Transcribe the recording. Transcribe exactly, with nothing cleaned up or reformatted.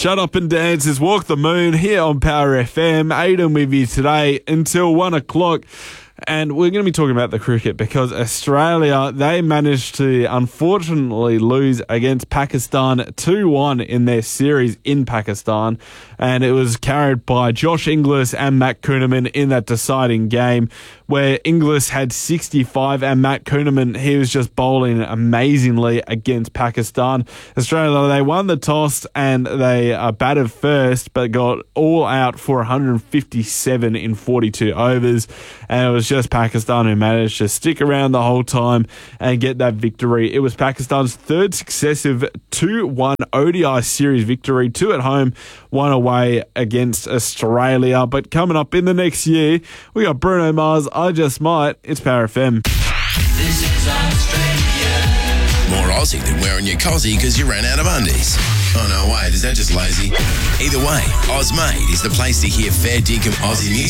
Shut Up and Dance is Walk the Moon here on Power F M. Aidan with you today until one o'clock. And we're going to be talking about the cricket because Australia, they managed to unfortunately lose against Pakistan two one in their series in Pakistan. And it was carried by Josh Inglis and Matt Kuhneman in that deciding game where Inglis had sixty-five and Matt Kuhneman, he was just bowling amazingly against Pakistan. Australia, they won the toss and they uh, batted first but got all out for one hundred fifty-seven in forty-two overs. And it was just Pakistan who managed to stick around the whole time and get that victory. It was Pakistan's third successive two one O D I series victory, two at home, one away against Australia. But coming up in the next year, we got Bruno Mars, I Just Might. It's Power F M. This is Australia. More Aussie than wearing your cozzy because you ran out of undies. Oh no, wait, is that just lazy? Either way, Ozmade is the place to hear fair dinkum Aussie music.